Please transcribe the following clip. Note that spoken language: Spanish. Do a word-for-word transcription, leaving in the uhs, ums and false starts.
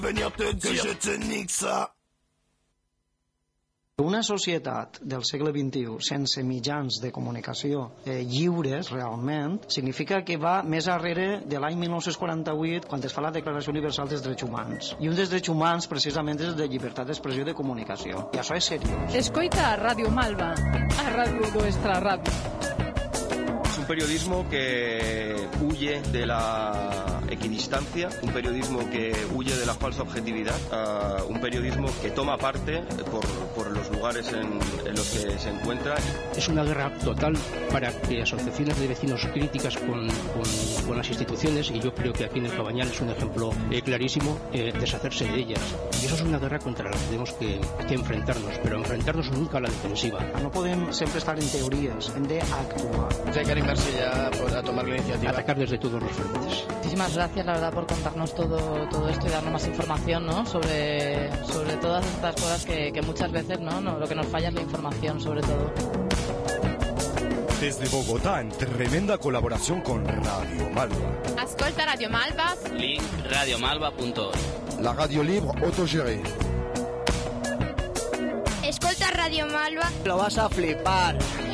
Venir te dir que je te nique ça. Una societat del segle vint-i-u sense mitjans de comunicació eh, lliures realment significa que va més arrere de l'any mil nou-cents quaranta-vuit, quan es fa la Declaració Universal dels Drets Humans, i un dels drets humans precisament és de llibertat d'expressió i de comunicació, i això és seriós. Escoita a Radio Malva, a Radio Nuestra Radio. Es un periodismo que huye de la equidistancia, un periodismo que huye de la falsa objetividad, uh, un periodismo que toma parte por, por los lugares en, en los que se encuentra. Es una guerra total para que asociaciones de vecinos críticas con, con, con las instituciones, y yo creo que aquí en el Cabañal es un ejemplo eh, clarísimo, eh, deshacerse de ellas. Y eso es una guerra contra la que tenemos que, que enfrentarnos, pero enfrentarnos nunca a la defensiva. No podem sempre estar en teories, hem d'actuar. Hay que animarse ya a tomar la iniciativa. Atacar desde todos los frentes. Muchísimas gracias, la verdad, por contarnos todo, todo esto y darnos más información, ¿no? sobre, sobre todas estas cosas que, que muchas veces, ¿no? No, lo que nos falla es la información, sobre todo. Desde Bogotá, en tremenda colaboración con Radio Malva. Ascolta Radio Malva. Link radiomalva punto org. La radio libre autogérée. Escolta Radio Malva. Lo vas a flipar.